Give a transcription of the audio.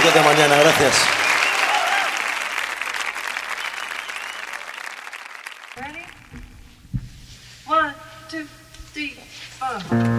Músicos de Mañana. Gracias. Ready? 1, 2, 3, 4.